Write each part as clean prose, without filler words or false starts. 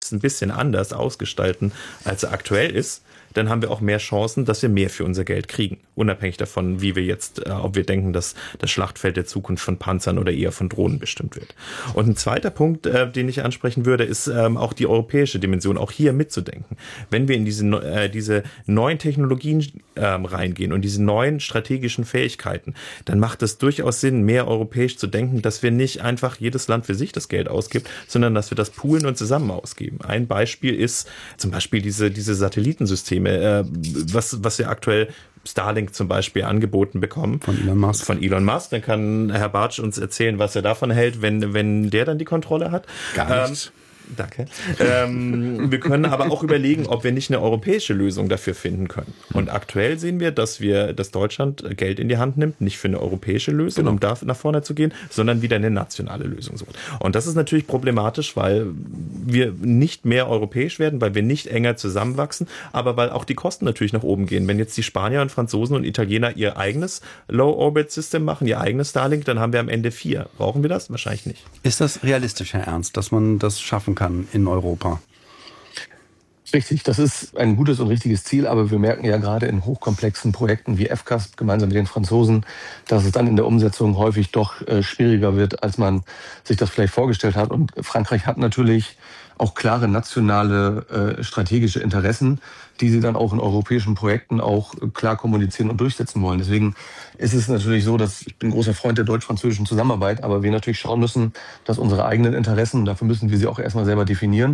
jetzt ein bisschen anders ausgestalten, als er aktuell ist, dann haben wir auch mehr Chancen, dass wir mehr für unser Geld kriegen. Unabhängig davon, wie wir jetzt, ob wir denken, dass das Schlachtfeld der Zukunft von Panzern oder eher von Drohnen bestimmt wird. Und ein zweiter Punkt, den ich ansprechen würde, ist auch die europäische Dimension, auch hier mitzudenken. Wenn wir in diese neuen Technologien reingehen und diese neuen strategischen Fähigkeiten, dann macht es durchaus Sinn, mehr europäisch zu denken, dass wir nicht einfach jedes Land für sich das Geld ausgibt, sondern dass wir das poolen und zusammen ausgeben. Ein Beispiel ist zum Beispiel diese Satellitensysteme, was wir aktuell Starlink zum Beispiel angeboten bekommen. Von Elon Musk. Dann kann Herr Bartsch uns erzählen, was er davon hält, wenn der dann die Kontrolle hat. Gar nichts. Danke. Wir können aber auch überlegen, ob wir nicht eine europäische Lösung dafür finden können. Und aktuell sehen wir, dass Deutschland Geld in die Hand nimmt, nicht für eine europäische Lösung, um da nach vorne zu gehen, sondern wieder eine nationale Lösung sucht. Und das ist natürlich problematisch, weil wir nicht mehr europäisch werden, weil wir nicht enger zusammenwachsen, aber weil auch die Kosten natürlich nach oben gehen. Wenn jetzt die Spanier und Franzosen und Italiener ihr eigenes Low-Orbit-System machen, ihr eigenes Starlink, dann haben wir am Ende 4. Brauchen wir das? Wahrscheinlich nicht. Ist das realistisch, Herr Ernst, dass man das schaffen kann in Europa? Richtig, das ist ein gutes und richtiges Ziel, aber wir merken ja gerade in hochkomplexen Projekten wie FCAS gemeinsam mit den Franzosen, dass es dann in der Umsetzung häufig doch schwieriger wird, als man sich das vielleicht vorgestellt hat. Und Frankreich hat natürlich auch klare nationale strategische Interessen, die sie dann auch in europäischen Projekten auch klar kommunizieren und durchsetzen wollen. Deswegen ist es natürlich so, dass ich bin ein großer Freund der deutsch-französischen Zusammenarbeit, aber wir natürlich schauen müssen, dass unsere eigenen Interessen, und dafür müssen wir sie auch erstmal selber definieren,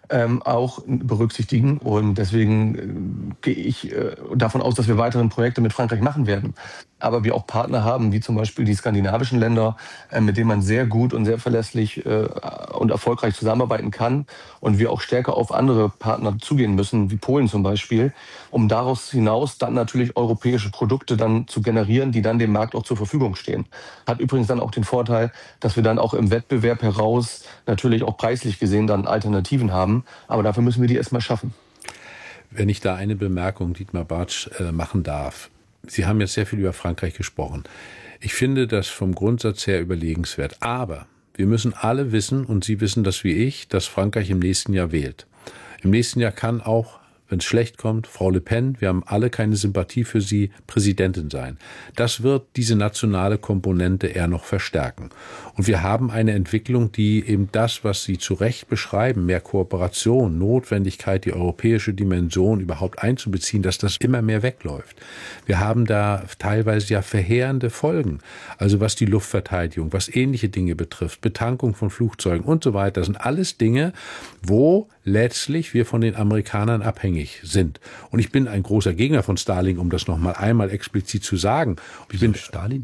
auch berücksichtigen. Und deswegen gehe ich davon aus, dass wir weiteren Projekte mit Frankreich machen werden. Aber wir auch Partner haben, wie zum Beispiel die skandinavischen Länder, mit denen man sehr gut und sehr verlässlich und erfolgreich zusammenarbeiten kann. Und wir auch stärker auf andere Partner zugehen müssen, wie Polen zum Beispiel, um daraus hinaus dann natürlich europäische Produkte dann zu generieren, die dann dem Markt auch zur Verfügung stehen. Hat übrigens dann auch den Vorteil, dass wir dann auch im Wettbewerb heraus natürlich auch preislich gesehen dann Alternativen haben. Aber dafür müssen wir die erstmal schaffen. Wenn ich da eine Bemerkung, Dietmar Bartsch, machen darf. Sie haben jetzt sehr viel über Frankreich gesprochen. Ich finde das vom Grundsatz her überlegenswert. Aber wir müssen alle wissen, und Sie wissen das wie ich, dass Frankreich im nächsten Jahr wählt. Im nächsten Jahr kann auch, wenn es schlecht kommt, Frau Le Pen, wir haben alle keine Sympathie für sie, Präsidentin sein. Das wird diese nationale Komponente eher noch verstärken. Und wir haben eine Entwicklung, die eben das, was Sie zu Recht beschreiben, mehr Kooperation, Notwendigkeit, die europäische Dimension überhaupt einzubeziehen, dass das immer mehr wegläuft. Wir haben da teilweise ja verheerende Folgen. Also was die Luftverteidigung, was ähnliche Dinge betrifft, Betankung von Flugzeugen und so weiter, das sind alles Dinge, wo letztlich wir von den Amerikanern abhängig sind. Und ich bin ein großer Gegner von Starlink, um das noch mal einmal explizit zu sagen. Ich bin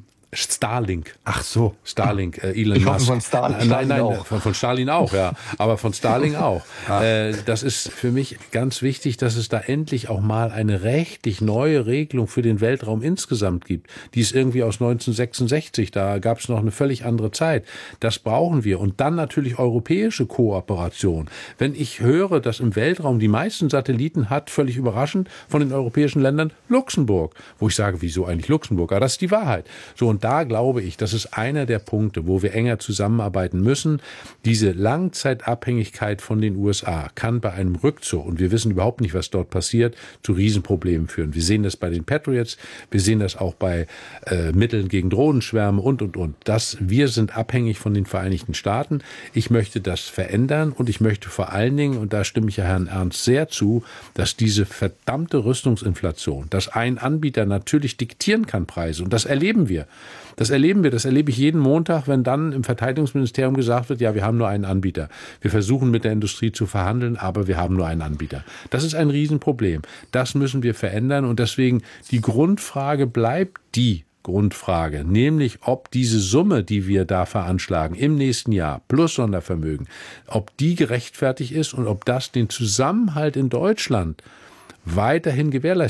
Starlink. Ach so. Starlink, Elon Ich hoffe Musk. von Stalin. Nein, auch. von Stalin auch, ja. Aber von Starlink auch. Das ist für mich ganz wichtig, dass es da endlich auch mal eine rechtlich neue Regelung für den Weltraum insgesamt gibt. Die ist irgendwie aus 1966. Da gab es noch eine völlig andere Zeit. Das brauchen wir. Und dann natürlich europäische Kooperation. Wenn ich höre, dass im Weltraum die meisten Satelliten hat, völlig überraschend, von den europäischen Ländern Luxemburg. Wo ich sage, wieso eigentlich Luxemburg? Aber das ist die Wahrheit. So, und da glaube ich, das ist einer der Punkte, wo wir enger zusammenarbeiten müssen. Diese Langzeitabhängigkeit von den USA kann bei einem Rückzug, und wir wissen überhaupt nicht, was dort passiert, zu Riesenproblemen führen. Wir sehen das bei den Patriots, wir sehen das auch bei Mitteln gegen Drohnenschwärme und. Wir sind abhängig von den Vereinigten Staaten. Ich möchte das verändern und ich möchte vor allen Dingen, und da stimme ich ja Herrn Ernst sehr zu, dass diese verdammte Rüstungsinflation, dass ein Anbieter natürlich diktieren kann Preise, und das erleben wir. Das erlebe ich jeden Montag, wenn dann im Verteidigungsministerium gesagt wird, ja, wir haben nur einen Anbieter. Wir versuchen mit der Industrie zu verhandeln, aber wir haben nur einen Anbieter. Das ist ein Riesenproblem. Das müssen wir verändern, und deswegen die Grundfrage bleibt die Grundfrage, nämlich ob diese Summe, die wir da veranschlagen im nächsten Jahr plus Sondervermögen, ob die gerechtfertigt ist und ob das den Zusammenhalt in Deutschland weiterhin gewährleisten wird.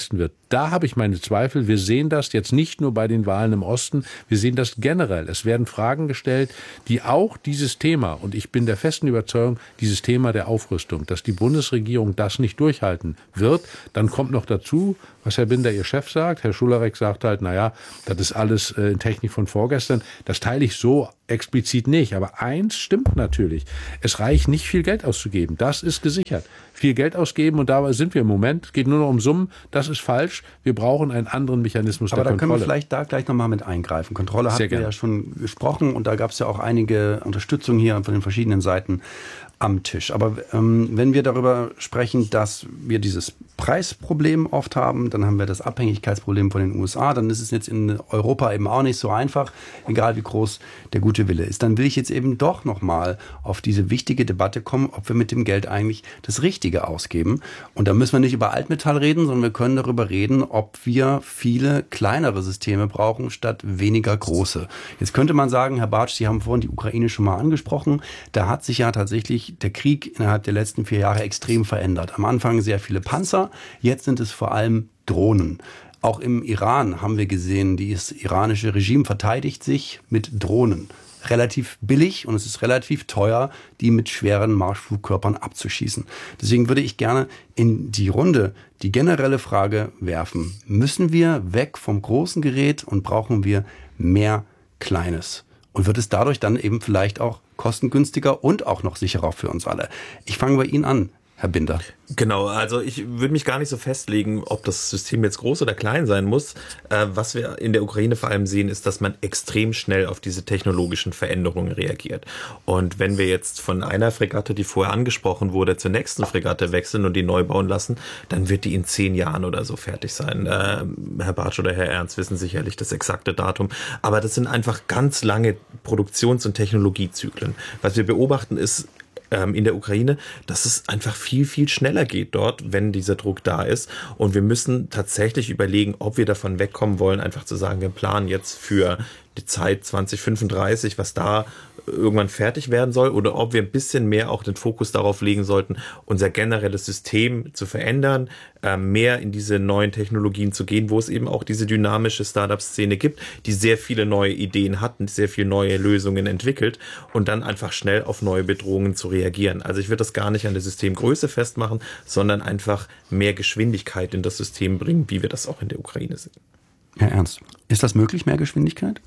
da habe ich meine Zweifel. Wir sehen das jetzt nicht nur bei den Wahlen im Osten, wir sehen das generell. Es werden Fragen gestellt, die auch dieses Thema, und ich bin der festen Überzeugung, dieses Thema der Aufrüstung, dass die Bundesregierung das nicht durchhalten wird. Dann kommt noch dazu, was Herr Binder, Ihr Chef, sagt. Herr Schulerek sagt halt, naja, das ist alles in Technik von vorgestern. Das teile ich so explizit nicht. Aber eins stimmt natürlich. Es reicht nicht, viel Geld auszugeben. Das ist gesichert. Viel Geld ausgeben und dabei sind wir im Moment. Es geht nur noch um Summen. Das ist falsch. Wir brauchen einen anderen Mechanismus der Kontrolle. Aber da können wir vielleicht da gleich nochmal mit eingreifen. Kontrolle hatten wir ja schon gesprochen und da gab es ja auch einige Unterstützung hier von den verschiedenen Seiten am Tisch. Aber wenn wir darüber sprechen, dass wir dieses Preisproblem oft haben, dann haben wir das Abhängigkeitsproblem von den USA, dann ist es jetzt in Europa eben auch nicht so einfach, egal wie groß der gute Wille ist. Dann will ich jetzt eben doch nochmal auf diese wichtige Debatte kommen, ob wir mit dem Geld eigentlich das Richtige ausgeben. Und da müssen wir nicht über Altmetall reden, sondern wir können darüber reden, ob wir viele kleinere Systeme brauchen, statt weniger große. Jetzt könnte man sagen, Herr Bartsch, Sie haben vorhin die Ukraine schon mal angesprochen, da hat sich ja tatsächlich der Krieg innerhalb der letzten 4 Jahre extrem verändert. Am Anfang sehr viele Panzer, jetzt sind es vor allem Drohnen. Auch im Iran haben wir gesehen, das iranische Regime verteidigt sich mit Drohnen. Relativ billig und es ist relativ teuer, die mit schweren Marschflugkörpern abzuschießen. Deswegen würde ich gerne in die Runde die generelle Frage werfen. Müssen wir weg vom großen Gerät und brauchen wir mehr Kleines? Und wird es dadurch dann eben vielleicht auch kostengünstiger und auch noch sicherer für uns alle? Ich fange bei Ihnen an, Herr Binder. Genau, also ich würde mich gar nicht so festlegen, ob das System jetzt groß oder klein sein muss. Was wir in der Ukraine vor allem sehen, ist, dass man extrem schnell auf diese technologischen Veränderungen reagiert. Und wenn wir jetzt von einer Fregatte, die vorher angesprochen wurde, zur nächsten Fregatte wechseln und die neu bauen lassen, dann wird die in 10 Jahren oder so fertig sein. Herr Bartsch oder Herr Ernst wissen sicherlich das exakte Datum. Aber das sind einfach ganz lange Produktions- und Technologiezyklen. Was wir beobachten ist, in der Ukraine, dass es einfach viel, viel schneller geht dort, wenn dieser Druck da ist. Und wir müssen tatsächlich überlegen, ob wir davon wegkommen wollen, einfach zu sagen, wir planen jetzt für die Zeit 2035, was da irgendwann fertig werden soll, oder ob wir ein bisschen mehr auch den Fokus darauf legen sollten, unser generelles System zu verändern, mehr in diese neuen Technologien zu gehen, wo es eben auch diese dynamische Startup-Szene gibt, die sehr viele neue Ideen hat und sehr viele neue Lösungen entwickelt und dann einfach schnell auf neue Bedrohungen zu reagieren. Also ich würde das gar nicht an der Systemgröße festmachen, sondern einfach mehr Geschwindigkeit in das System bringen, wie wir das auch in der Ukraine sehen. Herr Ernst, ist das möglich, mehr Geschwindigkeit?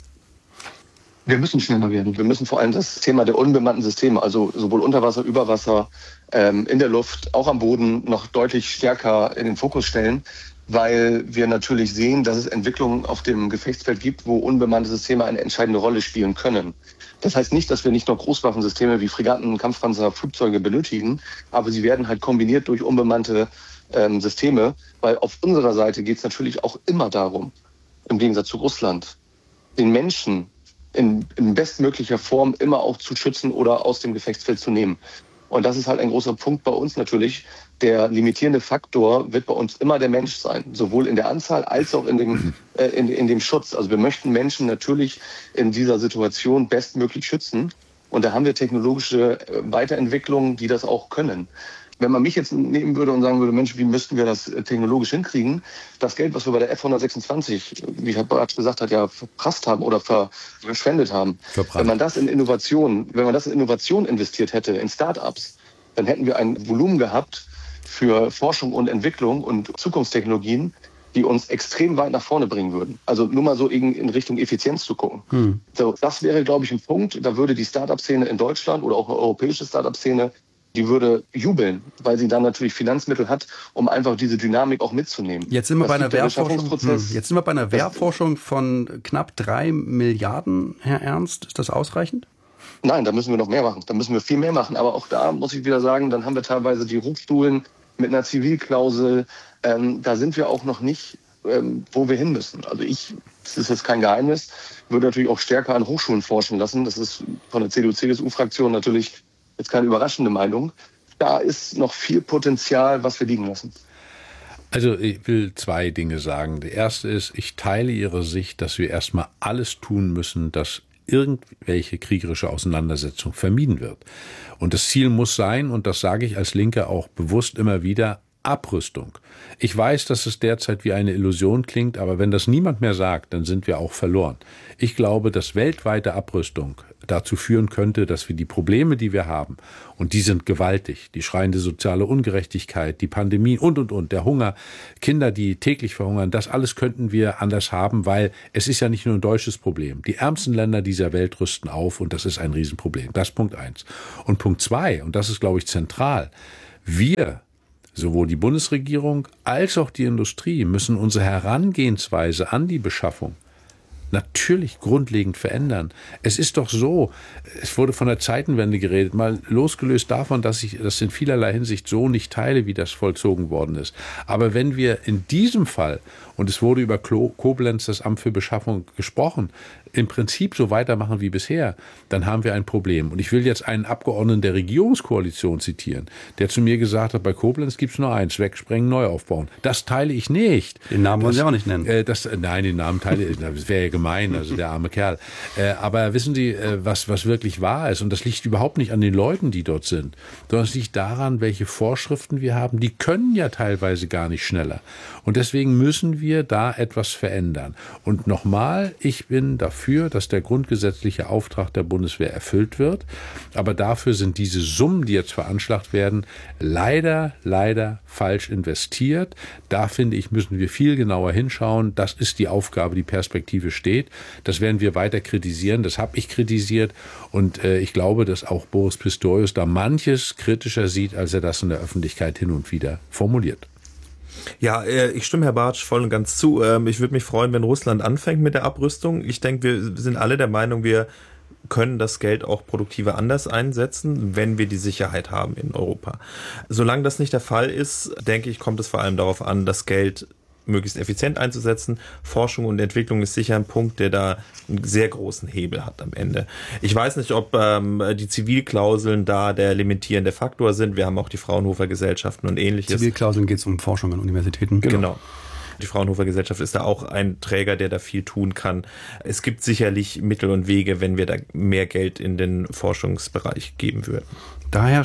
Wir müssen schneller werden. Wir müssen vor allem das Thema der unbemannten Systeme, also sowohl unter Wasser, über Wasser, in der Luft, auch am Boden, noch deutlich stärker in den Fokus stellen, weil wir natürlich sehen, dass es Entwicklungen auf dem Gefechtsfeld gibt, wo unbemannte Systeme eine entscheidende Rolle spielen können. Das heißt nicht, dass wir nicht noch Großwaffensysteme wie Fregatten, Kampfpanzer, Flugzeuge benötigen, aber sie werden halt kombiniert durch unbemannte Systeme, weil auf unserer Seite geht es natürlich auch immer darum, im Gegensatz zu Russland, den Menschen in bestmöglicher Form immer auch zu schützen oder aus dem Gefechtsfeld zu nehmen. Und das ist halt ein großer Punkt bei uns natürlich. Der limitierende Faktor wird bei uns immer der Mensch sein, sowohl in der Anzahl als auch in dem Schutz. Also wir möchten Menschen natürlich in dieser Situation bestmöglich schützen. Und da haben wir technologische Weiterentwicklungen, die das auch können. Wenn man mich jetzt nehmen würde und sagen würde, Mensch, wie müssten wir das technologisch hinkriegen? Das Geld, was wir bei der F-126, wie Herr Bartsch gesagt hat, ja verprasst haben oder verschwendet haben. Wenn man das in Innovation investiert hätte, in Start-ups, dann hätten wir ein Volumen gehabt für Forschung und Entwicklung und Zukunftstechnologien, die uns extrem weit nach vorne bringen würden. Also nur mal so in Richtung Effizienz zu gucken. So, das wäre, glaube ich, ein Punkt. Da würde die Start-up-Szene in Deutschland oder auch eine europäische Start-up-Szene, die würde jubeln, weil sie dann natürlich Finanzmittel hat, um einfach diese Dynamik auch mitzunehmen. Jetzt sind wir bei einer Wehrforschung von knapp 3 Milliarden, Herr Ernst. Ist das ausreichend? Nein, da müssen wir noch mehr machen. Da müssen wir viel mehr machen. Aber auch da muss ich wieder sagen, dann haben wir teilweise die Hochschulen mit einer Zivilklausel. Da sind wir auch noch nicht, wo wir hin müssen. Also das ist jetzt kein Geheimnis, würde natürlich auch stärker an Hochschulen forschen lassen. Das ist von der CDU-CSU-Fraktion natürlich jetzt keine überraschende Meinung. Da ist noch viel Potenzial, was wir liegen lassen. Also ich will 2 Dinge sagen. Der erste ist, ich teile Ihre Sicht, dass wir erstmal alles tun müssen, dass irgendwelche kriegerische Auseinandersetzung vermieden wird. Und das Ziel muss sein, und das sage ich als Linke auch bewusst immer wieder, Abrüstung. Ich weiß, dass es derzeit wie eine Illusion klingt, aber wenn das niemand mehr sagt, dann sind wir auch verloren. Ich glaube, dass weltweite Abrüstung dazu führen könnte, dass wir die Probleme, die wir haben, und die sind gewaltig, die schreiende soziale Ungerechtigkeit, die Pandemie und, der Hunger, Kinder, die täglich verhungern, das alles könnten wir anders haben, weil es ist ja nicht nur ein deutsches Problem. Die ärmsten Länder dieser Welt rüsten auf und das ist ein Riesenproblem. Das ist Punkt 1. Und Punkt 2, und das ist, glaube ich, zentral, wir, sowohl die Bundesregierung als auch die Industrie, müssen unsere Herangehensweise an die Beschaffung natürlich grundlegend verändern. Es ist doch so, es wurde von der Zeitenwende geredet, mal losgelöst davon, dass ich das in vielerlei Hinsicht so nicht teile, wie das vollzogen worden ist. Aber wenn wir in diesem Fall, und es wurde über Koblenz, das Amt für Beschaffung, gesprochen, im Prinzip so weitermachen wie bisher, dann haben wir ein Problem. Und ich will jetzt einen Abgeordneten der Regierungskoalition zitieren, der zu mir gesagt hat, bei Koblenz gibt es nur eins, wegsprengen, neu aufbauen. Das teile ich nicht. Den Namen wollen Sie auch nicht nennen. Nein, den Namen teile ich, das wäre ja gemein, also der arme Kerl. Aber wissen Sie, was wirklich wahr ist, und das liegt überhaupt nicht an den Leuten, die dort sind, sondern es liegt daran, welche Vorschriften wir haben. Die können ja teilweise gar nicht schneller. Und deswegen müssen wir da etwas verändern. Und nochmal, ich bin dafür, dass der grundgesetzliche Auftrag der Bundeswehr erfüllt wird. Aber dafür sind diese Summen, die jetzt veranschlagt werden, leider falsch investiert. Da, finde ich, müssen wir viel genauer hinschauen. Das ist die Aufgabe, die Perspektive steht. Das werden wir weiter kritisieren. Das habe ich kritisiert. Und ich glaube, dass auch Boris Pistorius da manches kritischer sieht, als er das in der Öffentlichkeit hin und wieder formuliert. Ja, ich stimme Herr Bartsch voll und ganz zu. Ich würde mich freuen, wenn Russland anfängt mit der Abrüstung. Ich denke, wir sind alle der Meinung, wir können das Geld auch produktiver anders einsetzen, wenn wir die Sicherheit haben in Europa. Solange das nicht der Fall ist, denke ich, kommt es vor allem darauf an, das Geld möglichst effizient einzusetzen. Forschung und Entwicklung ist sicher ein Punkt, der da einen sehr großen Hebel hat am Ende. Ich weiß nicht, ob die Zivilklauseln da der limitierende Faktor sind. Wir haben auch die Fraunhofer Gesellschaften und Ähnliches. Zivilklauseln geht es um Forschung an Universitäten. Genau. Die Fraunhofer Gesellschaft ist da auch ein Träger, der da viel tun kann. Es gibt sicherlich Mittel und Wege, wenn wir da mehr Geld in den Forschungsbereich geben würden. Daher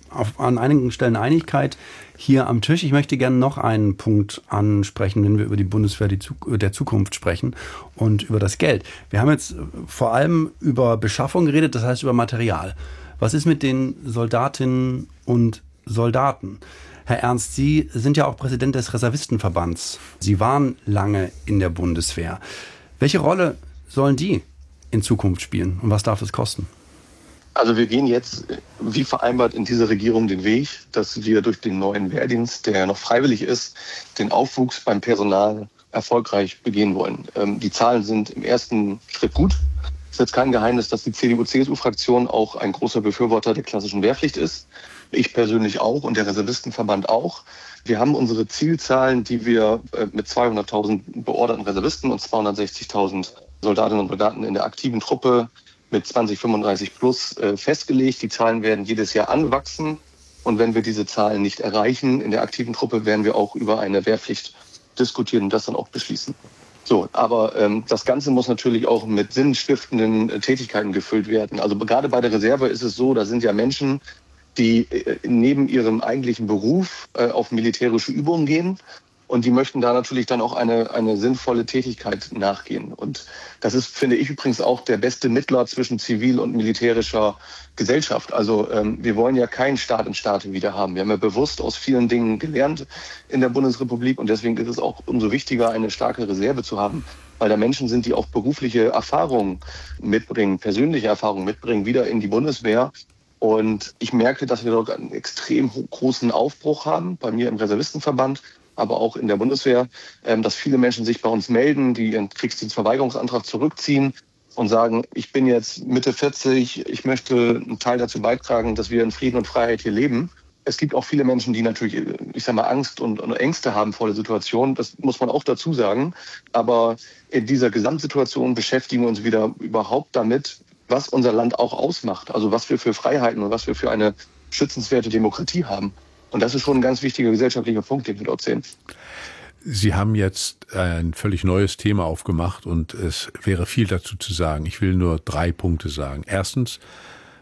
an einigen Stellen Einigkeit hier am Tisch. Ich möchte gerne noch einen Punkt ansprechen, wenn wir über die Bundeswehr der Zukunft sprechen und über das Geld. Wir haben jetzt vor allem über Beschaffung geredet, das heißt über Material. Was ist mit den Soldatinnen und Soldaten? Herr Ernst, Sie sind ja auch Präsident des Reservistenverbands. Sie waren lange in der Bundeswehr. Welche Rolle sollen die in Zukunft spielen und was darf es kosten? Also wir gehen jetzt, wie vereinbart, in dieser Regierung den Weg, dass wir durch den neuen Wehrdienst, der noch freiwillig ist, den Aufwuchs beim Personal erfolgreich begehen wollen. Die Zahlen sind im ersten Schritt gut. Es ist jetzt kein Geheimnis, dass die CDU-CSU-Fraktion auch ein großer Befürworter der klassischen Wehrpflicht ist. Ich persönlich auch und der Reservistenverband auch. Wir haben unsere Zielzahlen, die wir mit 200.000 beorderten Reservisten und 260.000 Soldatinnen und Soldaten in der aktiven Truppe mit 2035 plus festgelegt. Die Zahlen werden jedes Jahr anwachsen. Und wenn wir diese Zahlen nicht erreichen in der aktiven Truppe, werden wir auch über eine Wehrpflicht diskutieren und das dann auch beschließen. So, aber das Ganze muss natürlich auch mit sinnstiftenden Tätigkeiten gefüllt werden. Also gerade bei der Reserve ist es so, da sind ja Menschen, die neben ihrem eigentlichen Beruf auf militärische Übungen gehen. Und die möchten da natürlich dann auch eine sinnvolle Tätigkeit nachgehen. Und das ist, finde ich, übrigens auch der beste Mittler zwischen zivil und militärischer Gesellschaft. Also wir wollen ja keinen Staat in Staat wieder haben. Wir haben ja bewusst aus vielen Dingen gelernt in der Bundesrepublik. Und deswegen ist es auch umso wichtiger, eine starke Reserve zu haben. Weil da Menschen sind, die auch berufliche Erfahrungen mitbringen, persönliche Erfahrungen mitbringen, wieder in die Bundeswehr. Und ich merke, dass wir dort einen extrem großen Aufbruch haben, bei mir im Reservistenverband, aber auch in der Bundeswehr, dass viele Menschen sich bei uns melden, die ihren Kriegsdienstverweigerungsantrag zurückziehen und sagen, ich bin jetzt Mitte 40, ich möchte einen Teil dazu beitragen, dass wir in Frieden und Freiheit hier leben. Es gibt auch viele Menschen, die natürlich, ich sag mal, Angst und Ängste haben vor der Situation. Das muss man auch dazu sagen. Aber in dieser Gesamtsituation beschäftigen wir uns wieder überhaupt damit, was unser Land auch ausmacht. Also was wir für Freiheiten und was wir für eine schützenswerte Demokratie haben. Und das ist schon ein ganz wichtiger gesellschaftlicher Punkt, den wir dort sehen. Sie haben jetzt ein völlig neues Thema aufgemacht und es wäre viel dazu zu sagen. Ich will nur 3 Punkte sagen. Erstens,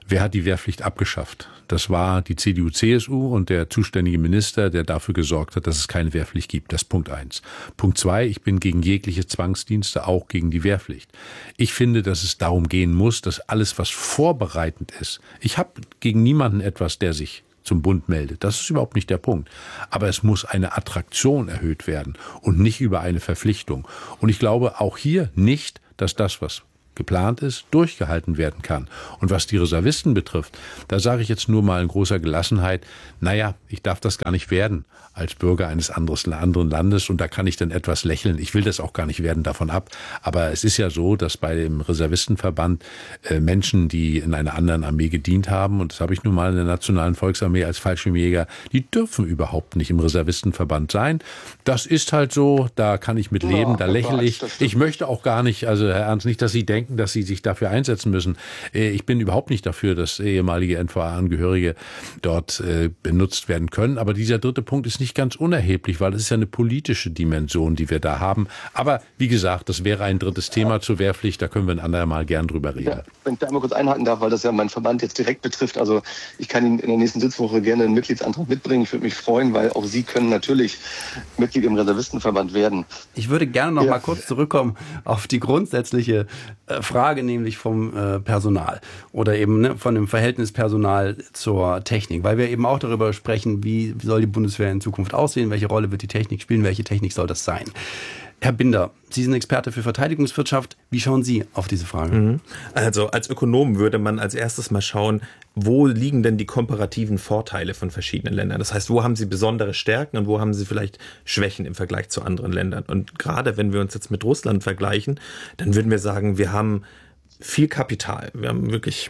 Wer hat die Wehrpflicht abgeschafft? Das war die CDU-CSU und der zuständige Minister, der dafür gesorgt hat, dass es keine Wehrpflicht gibt. Das ist Punkt 1. Punkt 2, ich bin gegen jegliche Zwangsdienste, auch gegen die Wehrpflicht. Ich finde, dass es darum gehen muss, dass alles, was vorbereitend ist. Ich habe gegen niemanden etwas, der sich zum Bund meldet. Das ist überhaupt nicht der Punkt. Aber es muss eine Attraktion erhöht werden und nicht über eine Verpflichtung. Und ich glaube auch hier nicht, dass das, was geplant ist, durchgehalten werden kann. Und was die Reservisten betrifft, da sage ich jetzt nur mal in großer Gelassenheit, naja, ich darf das gar nicht werden als Bürger eines anderen Landes und da kann ich dann etwas lächeln. Ich will das auch gar nicht werden, davon ab. Aber es ist ja so, dass bei dem Reservistenverband Menschen, die in einer anderen Armee gedient haben, und das habe ich nun mal in der Nationalen Volksarmee als Fallschirmjäger, die dürfen überhaupt nicht im Reservistenverband sein. Das ist halt so, da kann ich mit leben, da lächle ich. Ich möchte auch gar nicht, also Herr Ernst, nicht, dass Sie denken, dass Sie sich dafür einsetzen müssen. Ich bin überhaupt nicht dafür, dass ehemalige NVA-Angehörige dort benutzt werden können. Aber dieser dritte Punkt ist nicht ganz unerheblich, weil es ist ja eine politische Dimension, die wir da haben. Aber wie gesagt, das wäre ein drittes Thema zur Wehrpflicht. Da können wir ein andermal gern drüber reden. Ja, wenn ich da einmal kurz einhaken darf, weil das ja meinen Verband jetzt direkt betrifft. Also ich kann Ihnen in der nächsten Sitzwoche gerne einen Mitgliedsantrag mitbringen. Ich würde mich freuen, weil auch Sie können natürlich Mitglied im Reservistenverband werden. Ich würde gerne noch mal kurz zurückkommen auf die grundsätzliche Frage, nämlich vom Personal oder eben von dem Verhältnis Personal zur Technik, weil wir eben auch darüber sprechen, wie soll die Bundeswehr in Zukunft aussehen, welche Rolle wird die Technik spielen, welche Technik soll das sein. Herr Binder, Sie sind Experte für Verteidigungswirtschaft. Wie schauen Sie auf diese Frage? Also als Ökonom würde man als erstes mal schauen, wo liegen denn die komparativen Vorteile von verschiedenen Ländern? Das heißt, wo haben sie besondere Stärken und wo haben sie vielleicht Schwächen im Vergleich zu anderen Ländern? Und gerade wenn wir uns jetzt mit Russland vergleichen, dann würden wir sagen, wir haben viel Kapital. Wir haben wirklich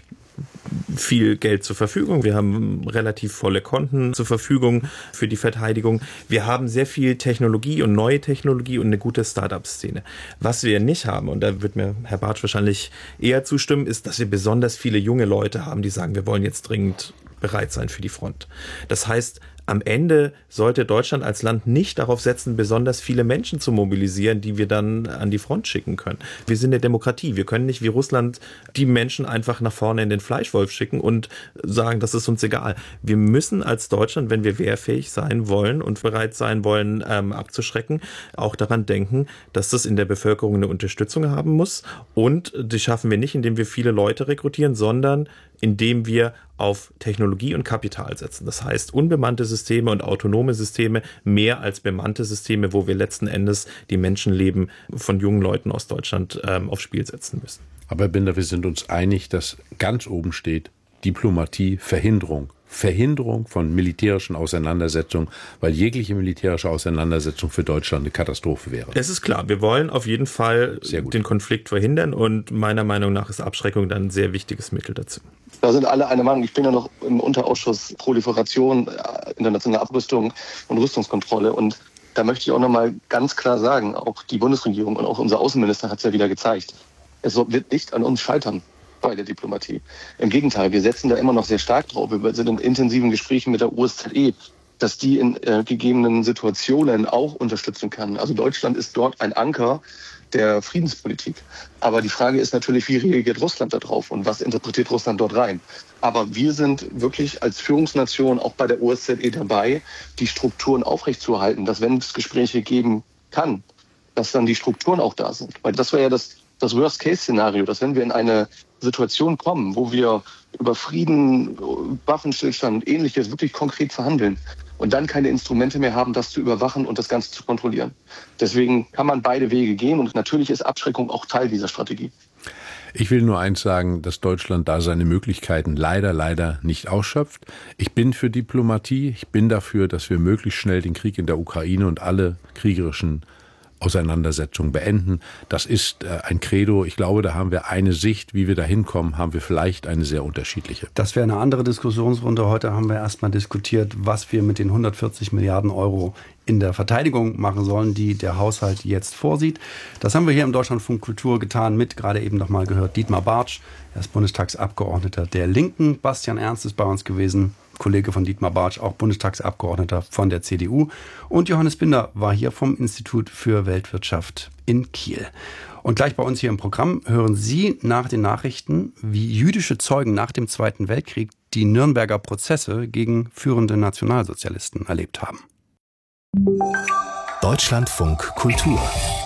viel Geld zur Verfügung. Wir haben relativ volle Konten zur Verfügung für die Verteidigung. Wir haben sehr viel Technologie und neue Technologie und eine gute Start-up-Szene. Was wir nicht haben, und da wird mir Herr Bartsch wahrscheinlich eher zustimmen, ist, dass wir besonders viele junge Leute haben, die sagen, wir wollen jetzt dringend bereit sein für die Front. Das heißt, am Ende sollte Deutschland als Land nicht darauf setzen, besonders viele Menschen zu mobilisieren, die wir dann an die Front schicken können. Wir sind eine Demokratie. Wir können nicht wie Russland die Menschen einfach nach vorne in den Fleischwolf schicken und sagen, das ist uns egal. Wir müssen als Deutschland, wenn wir wehrfähig sein wollen und bereit sein wollen, abzuschrecken, auch daran denken, dass das in der Bevölkerung eine Unterstützung haben muss. Und die schaffen wir nicht, indem wir viele Leute rekrutieren, sondern indem wir auf Technologie und Kapital setzen. Das heißt, unbemannte Systeme und autonome Systeme mehr als bemannte Systeme, wo wir letzten Endes die Menschenleben von jungen Leuten aus Deutschland aufs Spiel setzen müssen. Aber Herr Binder, wir sind uns einig, dass ganz oben steht Diplomatie, Verhinderung von militärischen Auseinandersetzungen, weil jegliche militärische Auseinandersetzung für Deutschland eine Katastrophe wäre. Es ist klar, wir wollen auf jeden Fall den Konflikt verhindern und meiner Meinung nach ist Abschreckung dann ein sehr wichtiges Mittel dazu. Da sind alle einer Meinung. Ich bin ja noch im Unterausschuss Proliferation, internationale Abrüstung und Rüstungskontrolle und da möchte ich auch noch mal ganz klar sagen, auch die Bundesregierung und auch unser Außenminister hat es ja wieder gezeigt, es wird nicht an uns scheitern bei der Diplomatie. Im Gegenteil, wir setzen da immer noch sehr stark drauf. Wir sind in intensiven Gesprächen mit der OSZE, dass die in gegebenen Situationen auch unterstützen kann. Also Deutschland ist dort ein Anker der Friedenspolitik. Aber die Frage ist natürlich, wie reagiert Russland darauf und was interpretiert Russland dort rein? Aber wir sind wirklich als Führungsnation auch bei der OSZE dabei, die Strukturen aufrechtzuerhalten, dass wenn es Gespräche geben kann, dass dann die Strukturen auch da sind. Weil das wäre ja das Worst-Case-Szenario, dass wenn wir in eine Situation kommen, wo wir über Frieden, Waffenstillstand und Ähnliches wirklich konkret verhandeln und dann keine Instrumente mehr haben, das zu überwachen und das Ganze zu kontrollieren. Deswegen kann man beide Wege gehen und natürlich ist Abschreckung auch Teil dieser Strategie. Ich will nur eins sagen, dass Deutschland da seine Möglichkeiten leider nicht ausschöpft. Ich bin für Diplomatie. Ich bin dafür, dass wir möglichst schnell den Krieg in der Ukraine und alle kriegerischen Auseinandersetzung beenden. Das ist ein Credo. Ich glaube, da haben wir eine Sicht. Wie wir da hinkommen, haben wir vielleicht eine sehr unterschiedliche. Das wäre eine andere Diskussionsrunde. Heute haben wir erstmal diskutiert, was wir mit den 140 Milliarden Euro in der Verteidigung machen sollen, die der Haushalt jetzt vorsieht. Das haben wir hier im Deutschlandfunk Kultur getan mit, gerade eben noch mal gehört, Dietmar Bartsch. Er ist Bundestagsabgeordneter der Linken. Bastian Ernst ist bei uns gewesen, Kollege von Dietmar Bartsch, auch Bundestagsabgeordneter von der CDU. Und Johannes Binder war hier vom Institut für Weltwirtschaft in Kiel. Und gleich bei uns hier im Programm hören Sie nach den Nachrichten, wie jüdische Zeugen nach dem Zweiten Weltkrieg die Nürnberger Prozesse gegen führende Nationalsozialisten erlebt haben. Deutschlandfunk Kultur.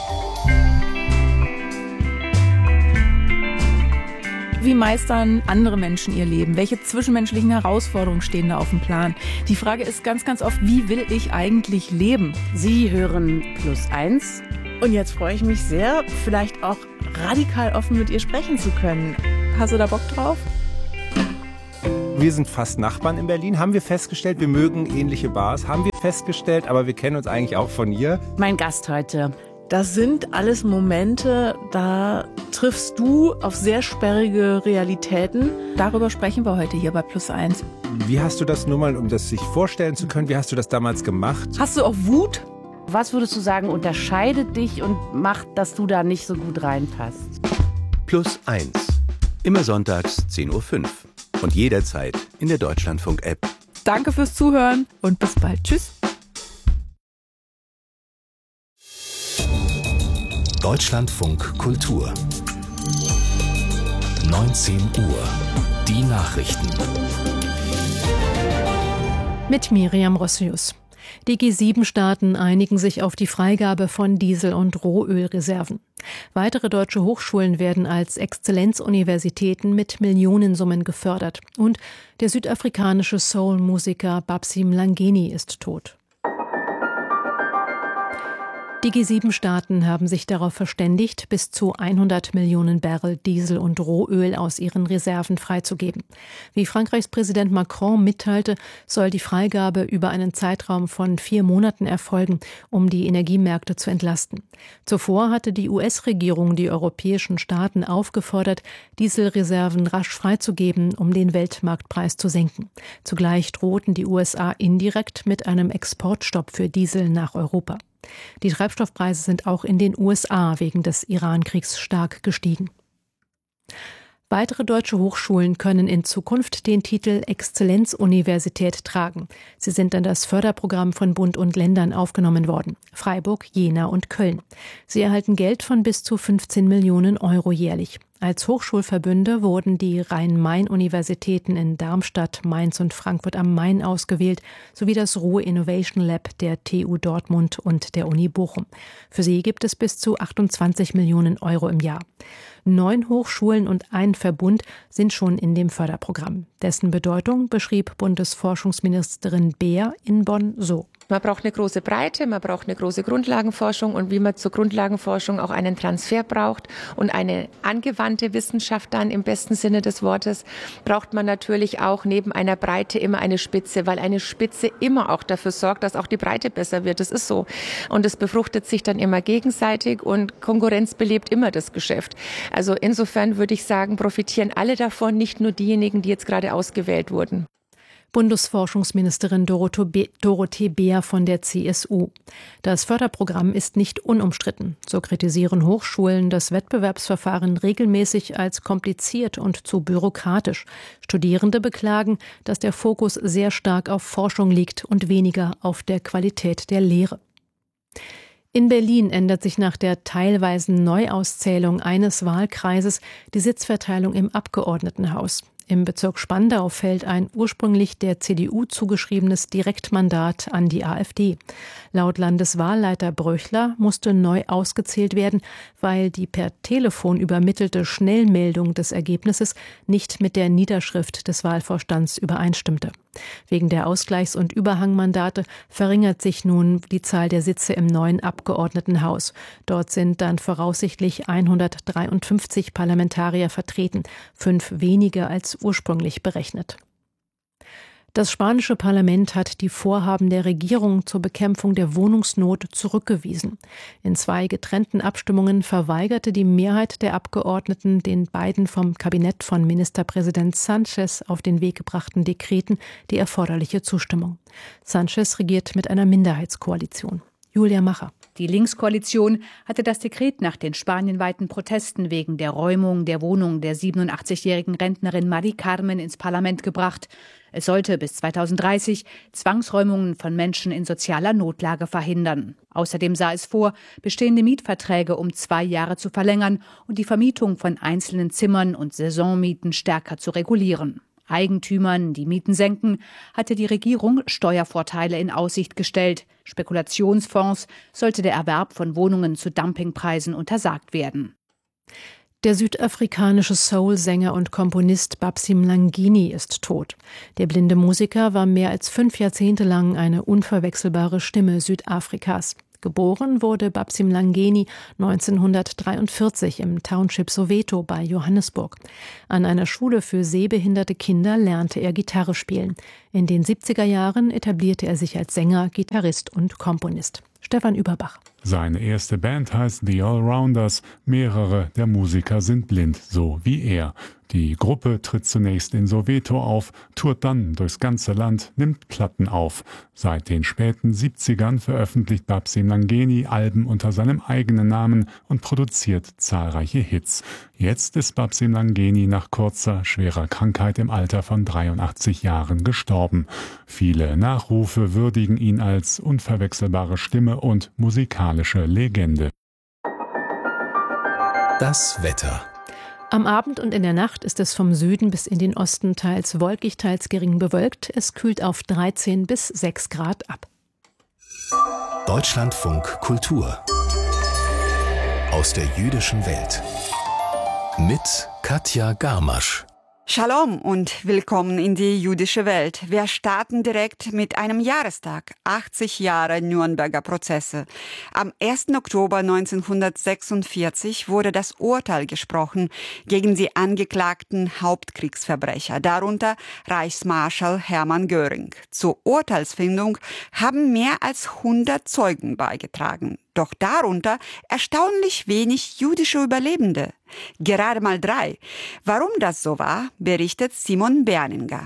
Wie meistern andere Menschen ihr Leben? Welche zwischenmenschlichen Herausforderungen stehen da auf dem Plan? Die Frage ist ganz, ganz oft, wie will ich eigentlich leben? Sie hören +1. Und jetzt freue ich mich sehr, vielleicht auch radikal offen mit ihr sprechen zu können. Hast du da Bock drauf? Wir sind fast Nachbarn in Berlin, haben wir festgestellt. Wir mögen ähnliche Bars, haben wir festgestellt, aber wir kennen uns eigentlich auch von ihr. Mein Gast heute. Das sind alles Momente, da triffst du auf sehr sperrige Realitäten. Darüber sprechen wir heute hier bei +1. Wie hast du das nur mal, um das sich vorstellen zu können, wie hast du das damals gemacht? Hast du auch Wut? Was würdest du sagen, unterscheidet dich und macht, dass du da nicht so gut reinpasst? +1. Immer sonntags 10:05 Uhr. Und jederzeit in der Deutschlandfunk-App. Danke fürs Zuhören und bis bald. Tschüss. Deutschlandfunk Kultur. 19 Uhr. Die Nachrichten. Mit Miriam Rossius. Die G7-Staaten einigen sich auf die Freigabe von Diesel- und Rohölreserven. Weitere deutsche Hochschulen werden als Exzellenzuniversitäten mit Millionensummen gefördert. Und der südafrikanische Soul-Musiker Babsi Mlangeni ist tot. Die G7-Staaten haben sich darauf verständigt, bis zu 100 Millionen Barrel Diesel und Rohöl aus ihren Reserven freizugeben. Wie Frankreichs Präsident Macron mitteilte, soll die Freigabe über einen Zeitraum von 4 Monaten erfolgen, um die Energiemärkte zu entlasten. Zuvor hatte die US-Regierung die europäischen Staaten aufgefordert, Dieselreserven rasch freizugeben, um den Weltmarktpreis zu senken. Zugleich drohten die USA indirekt mit einem Exportstopp für Diesel nach Europa. Die Treibstoffpreise sind auch in den USA wegen des Iran-Kriegs stark gestiegen. Weitere deutsche Hochschulen können in Zukunft den Titel Exzellenzuniversität tragen. Sie sind an das Förderprogramm von Bund und Ländern aufgenommen worden. Freiburg, Jena und Köln. Sie erhalten Geld von bis zu 15 Millionen Euro jährlich. Als Hochschulverbünde wurden die Rhein-Main-Universitäten in Darmstadt, Mainz und Frankfurt am Main ausgewählt, sowie das Ruhr Innovation Lab der TU Dortmund und der Uni Bochum. Für sie gibt es bis zu 28 Millionen Euro im Jahr. 9 Hochschulen und ein Verbund sind schon in dem Förderprogramm. Dessen Bedeutung beschrieb Bundesforschungsministerin Beer in Bonn so. Man braucht eine große Breite, man braucht eine große Grundlagenforschung und wie man zur Grundlagenforschung auch einen Transfer braucht und eine angewandte Wissenschaft dann im besten Sinne des Wortes, braucht man natürlich auch neben einer Breite immer eine Spitze, weil eine Spitze immer auch dafür sorgt, dass auch die Breite besser wird. Das ist so. Und es befruchtet sich dann immer gegenseitig und Konkurrenz belebt immer das Geschäft. Also insofern würde ich sagen, profitieren alle davon, nicht nur diejenigen, die jetzt gerade ausgewählt wurden. Bundesforschungsministerin Dorothee Beer von der CSU. Das Förderprogramm ist nicht unumstritten. So kritisieren Hochschulen das Wettbewerbsverfahren regelmäßig als kompliziert und zu bürokratisch. Studierende beklagen, dass der Fokus sehr stark auf Forschung liegt und weniger auf der Qualität der Lehre. In Berlin ändert sich nach der teilweisen Neuauszählung eines Wahlkreises die Sitzverteilung im Abgeordnetenhaus. Im Bezirk Spandau fällt ein ursprünglich der CDU zugeschriebenes Direktmandat an die AfD. Laut Landeswahlleiter Bröchler musste neu ausgezählt werden, weil die per Telefon übermittelte Schnellmeldung des Ergebnisses nicht mit der Niederschrift des Wahlvorstands übereinstimmte. Wegen der Ausgleichs- und Überhangmandate verringert sich nun die Zahl der Sitze im neuen Abgeordnetenhaus. Dort sind dann voraussichtlich 153 Parlamentarier vertreten, 5 weniger als ursprünglich berechnet. Das spanische Parlament hat die Vorhaben der Regierung zur Bekämpfung der Wohnungsnot zurückgewiesen. In 2 getrennten Abstimmungen verweigerte die Mehrheit der Abgeordneten den beiden vom Kabinett von Ministerpräsident Sánchez auf den Weg gebrachten Dekreten die erforderliche Zustimmung. Sánchez regiert mit einer Minderheitskoalition. Julia Macher. Die Linkskoalition hatte das Dekret nach den spanienweiten Protesten wegen der Räumung der Wohnung der 87-jährigen Rentnerin Mari Carmen ins Parlament gebracht. Es sollte bis 2030 Zwangsräumungen von Menschen in sozialer Notlage verhindern. Außerdem sah es vor, bestehende Mietverträge um 2 Jahre zu verlängern und die Vermietung von einzelnen Zimmern und Saisonmieten stärker zu regulieren. Eigentümern, die Mieten senken, hatte die Regierung Steuervorteile in Aussicht gestellt. Spekulationsfonds sollte der Erwerb von Wohnungen zu Dumpingpreisen untersagt werden. Der südafrikanische Soul-Sänger und Komponist Babsy Mlangeni ist tot. Der blinde Musiker war mehr als 5 Jahrzehnte lang eine unverwechselbare Stimme Südafrikas. Geboren wurde Babsy Mlangeni 1943 im Township Soweto bei Johannesburg. An einer Schule für sehbehinderte Kinder lernte er Gitarre spielen. In den 70er Jahren etablierte er sich als Sänger, Gitarrist und Komponist. Stefan Überbach. Seine erste Band heißt The Allrounders. Mehrere der Musiker sind blind, so wie er. Die Gruppe tritt zunächst in Soweto auf, tourt dann durchs ganze Land, nimmt Platten auf. Seit den späten 70ern veröffentlicht Babsy Mlangeni Alben unter seinem eigenen Namen und produziert zahlreiche Hits. Jetzt ist Babsy Mlangeni nach kurzer, schwerer Krankheit im Alter von 83 Jahren gestorben. Viele Nachrufe würdigen ihn als unverwechselbare Stimme und musikalische Legende. Das Wetter. Am Abend und in der Nacht ist es vom Süden bis in den Osten teils wolkig, teils gering bewölkt. Es kühlt auf 13 bis 6 Grad ab. Deutschlandfunk Kultur aus der jüdischen Welt mit Katja Garmasch. Shalom und willkommen in die jüdische Welt. Wir starten direkt mit einem Jahrestag, 80 Jahre Nürnberger Prozesse. Am 1. Oktober 1946 wurde das Urteil gesprochen gegen die angeklagten Hauptkriegsverbrecher, darunter Reichsmarschall Hermann Göring. Zur Urteilsfindung haben mehr als 100 Zeugen beigetragen. Doch darunter erstaunlich wenig jüdische Überlebende. Gerade mal 3. Warum das so war, berichtet Simon Berninger.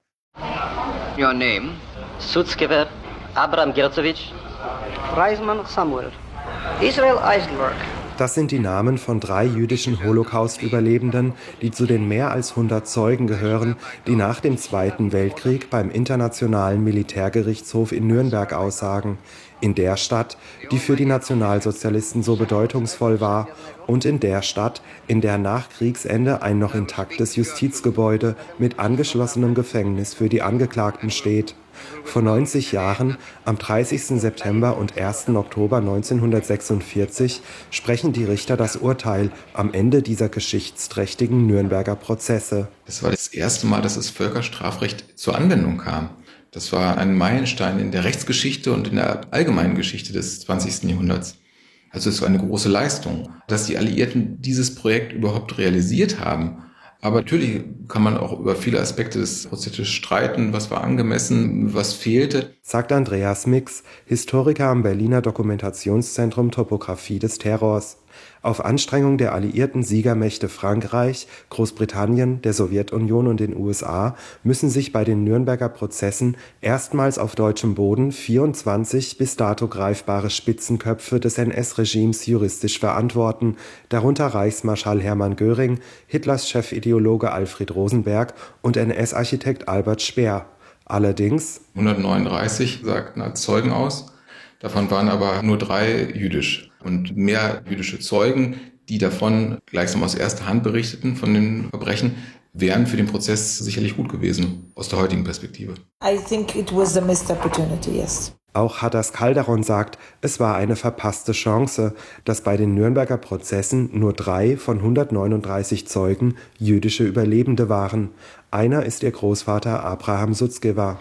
Your name? Sutzkever, Abram Gerzovic, Reisman Samuel, Israel Eisenberg. Das sind die Namen von 3 jüdischen Holocaust-Überlebenden, die zu den mehr als 100 Zeugen gehören, die nach dem Zweiten Weltkrieg beim Internationalen Militärgerichtshof in Nürnberg aussagen. In der Stadt, die für die Nationalsozialisten so bedeutungsvoll war, und in der Stadt, in der nach Kriegsende ein noch intaktes Justizgebäude mit angeschlossenem Gefängnis für die Angeklagten steht. Vor 90 Jahren, am 30. September und 1. Oktober 1946, sprechen die Richter das Urteil am Ende dieser geschichtsträchtigen Nürnberger Prozesse. Das war das erste Mal, dass das Völkerstrafrecht zur Anwendung kam. Das war ein Meilenstein in der Rechtsgeschichte und in der allgemeinen Geschichte des 20. Jahrhunderts. Also es war eine große Leistung, dass die Alliierten dieses Projekt überhaupt realisiert haben. Aber natürlich kann man auch über viele Aspekte des Prozesses streiten, was war angemessen, was fehlte. Sagt Andreas Mix, Historiker am Berliner Dokumentationszentrum Topographie des Terrors. Auf Anstrengung der alliierten Siegermächte Frankreich, Großbritannien, der Sowjetunion und den USA müssen sich bei den Nürnberger Prozessen erstmals auf deutschem Boden 24 bis dato greifbare Spitzenköpfe des NS-Regimes juristisch verantworten, darunter Reichsmarschall Hermann Göring, Hitlers Chefideologe Alfred Rosenberg und NS-Architekt Albert Speer. Allerdings 139 sagten als Zeugen aus, davon waren aber nur 3 jüdisch. Und mehr jüdische Zeugen, die davon gleichsam aus erster Hand berichteten von den Verbrechen, wären für den Prozess sicherlich gut gewesen, aus der heutigen Perspektive. I think it was a missed opportunity, yes. Auch Hadas Calderon sagt, es war eine verpasste Chance, dass bei den Nürnberger Prozessen nur 3 von 139 Zeugen jüdische Überlebende waren. Einer ist ihr Großvater Abraham Sutzkever.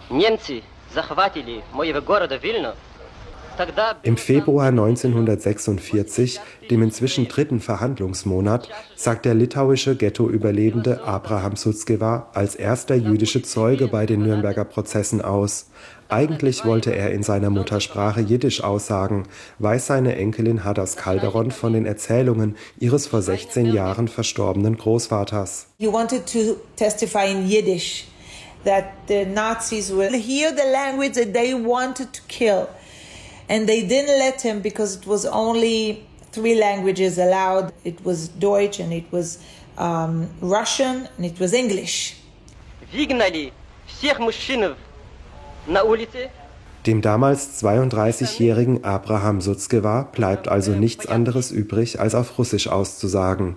Im Februar 1946, dem inzwischen 3. Verhandlungsmonat, sagt der litauische Ghetto-Überlebende Abraham Sutzkever als erster jüdische Zeuge bei den Nürnberger Prozessen aus. Eigentlich wollte er in seiner Muttersprache Jiddisch aussagen, weiß seine Enkelin Hadas Calderon von den Erzählungen ihres vor 16 Jahren verstorbenen Großvaters. He wanted to testify in Yiddish that the Nazis will hear the language that they wanted to kill. And they didn't let him because it was only 3 languages allowed. It was Deutsch and it was Russian and it was English. Dem damals 32-jährigen Abraham Sutzkewa bleibt also nichts anderes übrig, als auf Russisch auszusagen.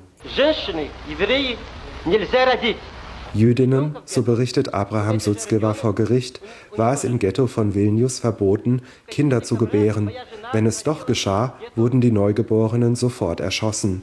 Jüdinnen, so berichtet Abraham Sutzkewa vor Gericht, war es im Ghetto von Vilnius verboten, Kinder zu gebären. Wenn es doch geschah, wurden die Neugeborenen sofort erschossen.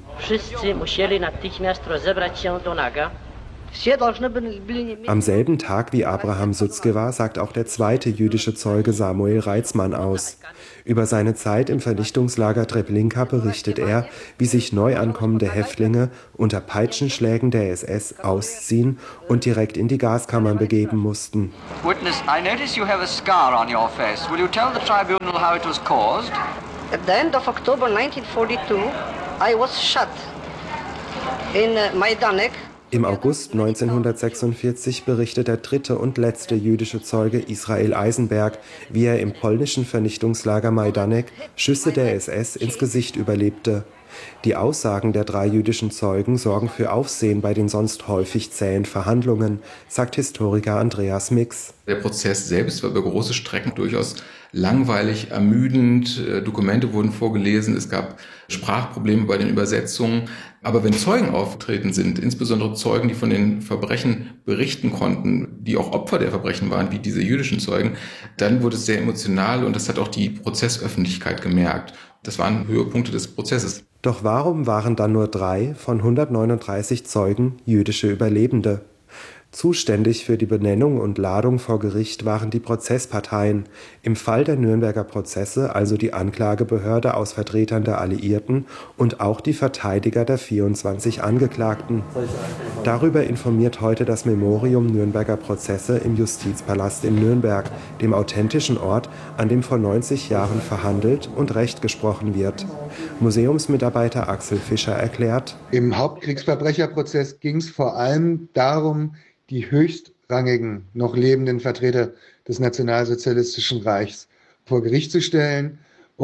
Am selben Tag wie Abraham Sutzkewa sagt auch der zweite jüdische Zeuge Samuel Reitzmann aus. Über seine Zeit im Vernichtungslager Treblinka berichtet er, wie sich neu ankommende Häftlinge unter Peitschenschlägen der SS ausziehen und direkt in die Gaskammern begeben mussten. Witness, I notice you have a scar on your face. Will you tell the tribunal how it was caused? At the end of October 1942, I was shot in Majdanek. Im August 1946 berichtet der dritte und letzte jüdische Zeuge Israel Eisenberg, wie er im polnischen Vernichtungslager Majdanek Schüsse der SS ins Gesicht überlebte. Die Aussagen der 3 jüdischen Zeugen sorgen für Aufsehen bei den sonst häufig zähen Verhandlungen, sagt Historiker Andreas Mix. Der Prozess selbst war über große Strecken durchaus langweilig, ermüdend. Dokumente wurden vorgelesen, es gab Sprachprobleme bei den Übersetzungen. Aber wenn Zeugen aufgetreten sind, insbesondere Zeugen, die von den Verbrechen berichten konnten, die auch Opfer der Verbrechen waren, wie diese jüdischen Zeugen, dann wurde es sehr emotional und das hat auch die Prozessöffentlichkeit gemerkt. Das waren Höhepunkte des Prozesses. Doch warum waren dann nur 3 von 139 Zeugen jüdische Überlebende? Zuständig für die Benennung und Ladung vor Gericht waren die Prozessparteien, im Fall der Nürnberger Prozesse also die Anklagebehörde aus Vertretern der Alliierten und auch die Verteidiger der 24 Angeklagten. Darüber informiert heute das Memorium Nürnberger Prozesse im Justizpalast in Nürnberg, dem authentischen Ort, an dem vor 90 Jahren verhandelt und Recht gesprochen wird. Museumsmitarbeiter Axel Fischer erklärt: Im Hauptkriegsverbrecherprozess ging es vor allem darum, die höchstrangigen, noch lebenden Vertreter des Nationalsozialistischen Reichs vor Gericht zu stellen.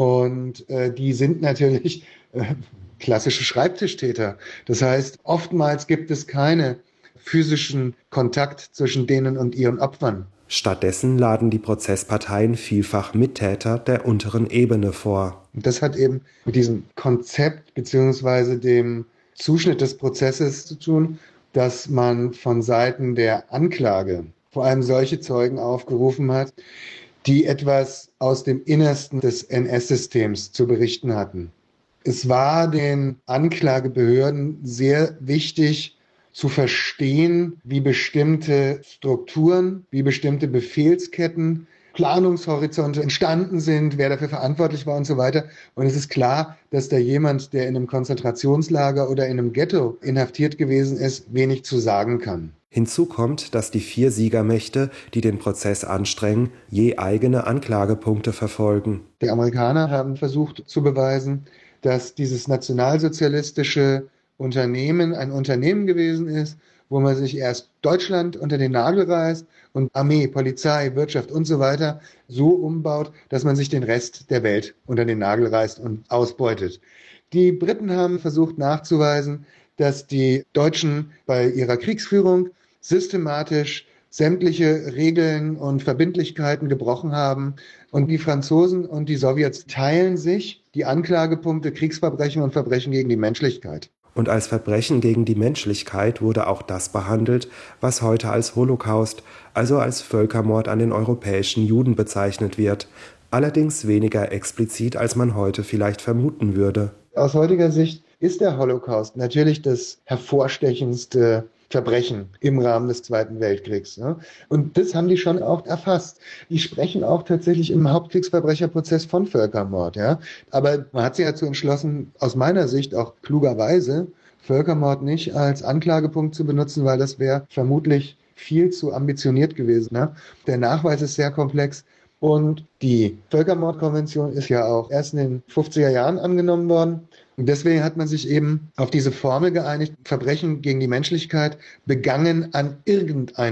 Und die sind natürlich klassische Schreibtischtäter. Das heißt, oftmals gibt es keinen physischen Kontakt zwischen denen und ihren Opfern. Stattdessen laden die Prozessparteien vielfach Mittäter der unteren Ebene vor. Und das hat eben mit diesem Konzept bzw. dem Zuschnitt des Prozesses zu tun, dass man von Seiten der Anklage vor allem solche Zeugen aufgerufen hat, die etwas aus dem Innersten des NS-Systems zu berichten hatten. Es war den Anklagebehörden sehr wichtig zu verstehen, wie bestimmte Strukturen, wie bestimmte Befehlsketten, Planungshorizonte entstanden sind, wer dafür verantwortlich war und so weiter. Und es ist klar, dass da jemand, der in einem Konzentrationslager oder in einem Ghetto inhaftiert gewesen ist, wenig zu sagen kann. Hinzu kommt, dass die 4 Siegermächte, die den Prozess anstrengen, je eigene Anklagepunkte verfolgen. Die Amerikaner haben versucht zu beweisen, dass dieses nationalsozialistische Unternehmen ein Unternehmen gewesen ist, wo man sich erst Deutschland unter den Nagel reißt und Armee, Polizei, Wirtschaft und so weiter so umbaut, dass man sich den Rest der Welt unter den Nagel reißt und ausbeutet. Die Briten haben versucht nachzuweisen, dass die Deutschen bei ihrer Kriegsführung systematisch sämtliche Regeln und Verbindlichkeiten gebrochen haben. Und die Franzosen und die Sowjets teilen sich die Anklagepunkte Kriegsverbrechen und Verbrechen gegen die Menschlichkeit. Und als Verbrechen gegen die Menschlichkeit wurde auch das behandelt, was heute als Holocaust, also als Völkermord an den europäischen Juden bezeichnet wird. Allerdings weniger explizit, als man heute vielleicht vermuten würde. Aus heutiger Sicht ist der Holocaust natürlich das hervorstechendste Verbrechen im Rahmen des Zweiten Weltkriegs. Und das haben die schon auch erfasst. Die sprechen auch tatsächlich im Hauptkriegsverbrecherprozess von Völkermord. Ja? Aber man hat sich dazu entschlossen, aus meiner Sicht auch klugerweise, Völkermord nicht als Anklagepunkt zu benutzen, weil das wäre vermutlich viel zu ambitioniert gewesen. Ne? Der Nachweis ist sehr komplex. Und die Völkermordkonvention ist ja auch erst in den 50er Jahren angenommen worden. Und deswegen hat man sich eben auf diese Formel geeinigt, Verbrechen gegen die Menschlichkeit begangen an irgendeiner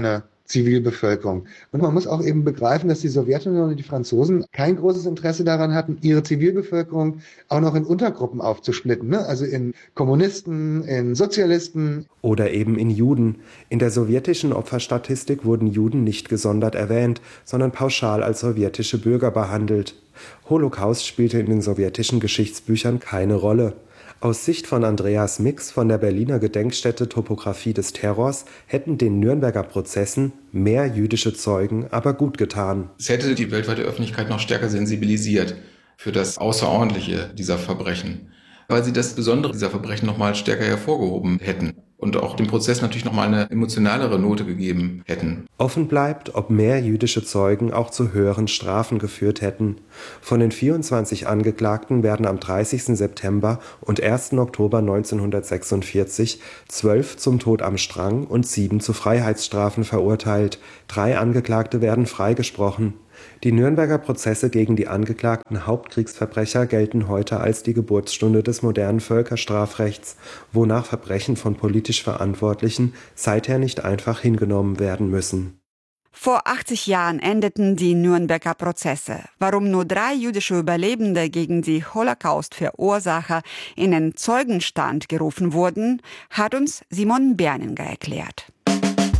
Zivilbevölkerung. Und man muss auch eben begreifen, dass die Sowjetunion und die Franzosen kein großes Interesse daran hatten, ihre Zivilbevölkerung auch noch in Untergruppen aufzusplitten, ne? Also in Kommunisten, in Sozialisten. Oder eben in Juden. In der sowjetischen Opferstatistik wurden Juden nicht gesondert erwähnt, sondern pauschal als sowjetische Bürger behandelt. Holocaust spielte in den sowjetischen Geschichtsbüchern keine Rolle. Aus Sicht von Andreas Mix von der Berliner Gedenkstätte Topographie des Terrors hätten den Nürnberger Prozessen mehr jüdische Zeugen aber gut getan. Es hätte die weltweite Öffentlichkeit noch stärker sensibilisiert für das Außerordentliche dieser Verbrechen, weil sie das Besondere dieser Verbrechen noch mal stärker hervorgehoben hätten und auch dem Prozess natürlich noch mal eine emotionalere Note gegeben hätten. Offen bleibt, ob mehr jüdische Zeugen auch zu höheren Strafen geführt hätten. Von den 24 Angeklagten werden am 30. September und 1. Oktober 1946 12 zum Tod am Strang und 7 zu Freiheitsstrafen verurteilt. 3 Angeklagte werden freigesprochen. Die Nürnberger Prozesse gegen die angeklagten Hauptkriegsverbrecher gelten heute als die Geburtsstunde des modernen Völkerstrafrechts, wonach Verbrechen von politisch Verantwortlichen seither nicht einfach hingenommen werden müssen. Vor 80 Jahren endeten die Nürnberger Prozesse. Warum nur 3 jüdische Überlebende gegen die Holocaust-Verursacher in den Zeugenstand gerufen wurden, hat uns Simon Berninger erklärt.